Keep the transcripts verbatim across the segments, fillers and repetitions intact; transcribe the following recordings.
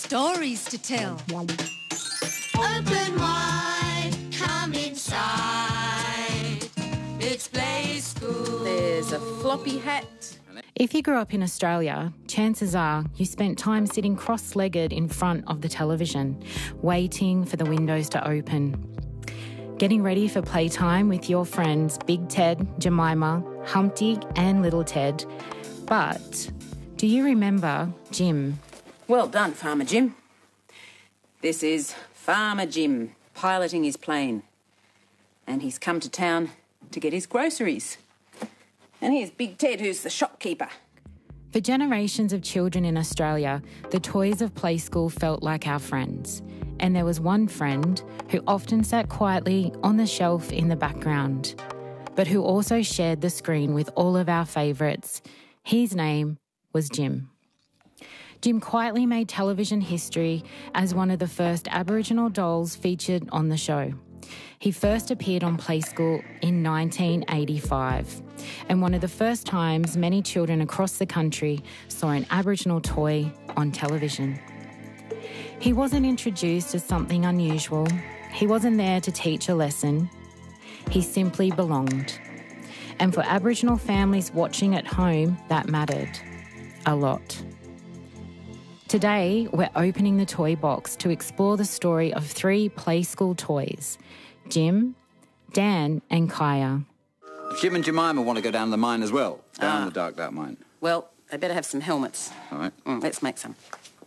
stories to tell. Open wide, come inside. It's Play School. There's a floppy hat. If you grew up in Australia, chances are you spent time sitting cross-legged in front of the television, waiting for the windows to open. Getting ready for playtime with your friends Big Ted, Jemima, Humpty and Little Ted. But do you remember Jim? Well done, Farmer Jim. This is Farmer Jim piloting his plane. And he's come to town to get his groceries. And here's Big Ted, who's the shopkeeper. For generations of children in Australia, the toys of Play School felt like our friends. And there was one friend who often sat quietly on the shelf in the background, but who also shared the screen with all of our favourites. His name was Jim. Jim quietly made television history as one of the first Aboriginal dolls featured on the show. He first appeared on Play School in nineteen eighty-five, and one of the first times many children across the country saw an Aboriginal toy on television. He wasn't introduced as something unusual. He wasn't there to teach a lesson. He simply belonged. And for Aboriginal families watching at home, that mattered a lot. Today, we're opening the toy box to explore the story of three Play School toys, Jim, Dan and Kaya. Jim and Jemima want to go down the mine as well, down Ah. the dark, dark mine. Well, they better have some helmets. All right. Mm, let's make some.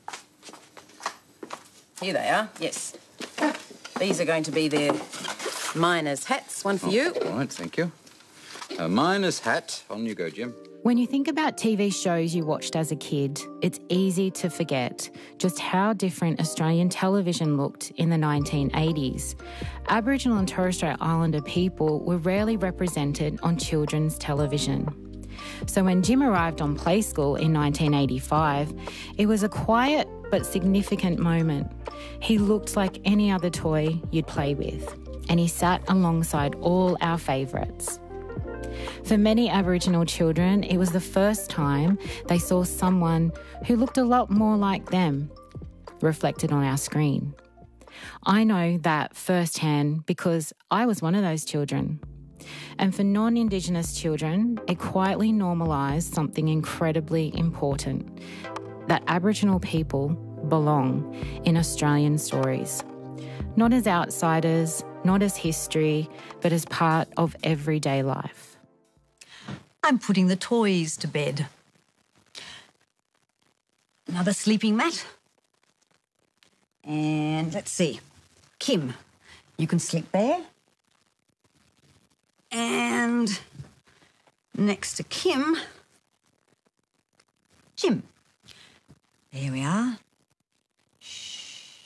Here they are, yes. These are going to be their miners' hats. One for Oh, you. All right, thank you. A miner's hat. On you go, Jim. When you think about T V shows you watched as a kid, it's easy to forget just how different Australian television looked in the nineteen eighties. Aboriginal and Torres Strait Islander people were rarely represented on children's television. So when Jim arrived on Play School in nineteen eighty-five, it was a quiet but significant moment. He looked like any other toy you'd play with, and he sat alongside all our favourites. For many Aboriginal children, it was the first time they saw someone who looked a lot more like them reflected on our screen. I know that firsthand because I was one of those children. And for non-Indigenous children, it quietly normalised something incredibly important, that Aboriginal people belong in Australian stories. Not as outsiders, not as history, but as part of everyday life. I'm putting the toys to bed. Another sleeping mat. And let's see. Kim, you can sleep there. And next to Kim, Jim. There we are. Shh.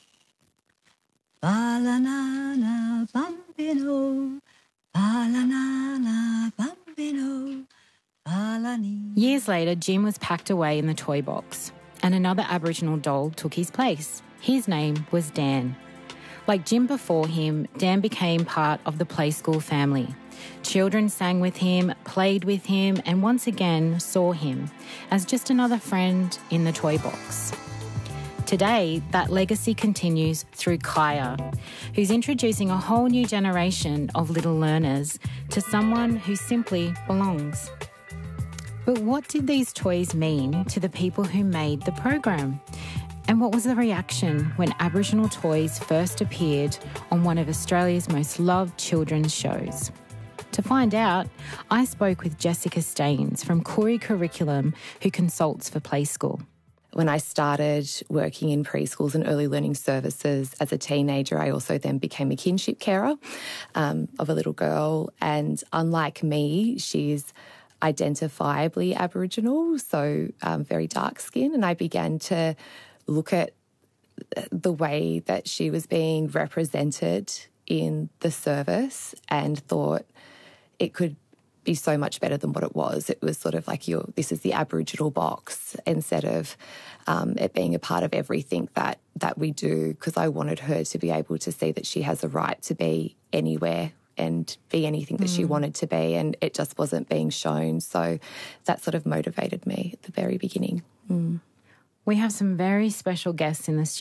Ba-la-na-na, bambino. Ba-la-na-na, bambino. Ba-la-ni. Years later, Jim was packed away in the toy box, and another Aboriginal doll took his place. His name was Dan. Like Jim before him, Dan became part of the Play School family. Children sang with him, played with him, and once again saw him as just another friend in the toy box. Today, that legacy continues through Kaya, who's introducing a whole new generation of little learners to someone who simply belongs. But what did these toys mean to the people who made the program? And what was the reaction when Aboriginal toys first appeared on one of Australia's most loved children's shows? To find out, I spoke with Jessica Staines from Koori Curriculum, who consults for Play School. When I started working in preschools and early learning services as a teenager, I also then became a kinship carer um, of a little girl. And unlike me, she's identifiably Aboriginal, so um, very dark skin. And I began to look at the way that she was being represented in the service and thought it could be so much better than what it was. It was sort of like, you're, this is the Aboriginal box, instead of um, it being a part of everything that, that we do, because I wanted her to be able to see that she has a right to be anywhere and be anything that mm. she wanted to be, and it just wasn't being shown. So that sort of motivated me at the very beginning. Mm. We have some very special guests in the studio.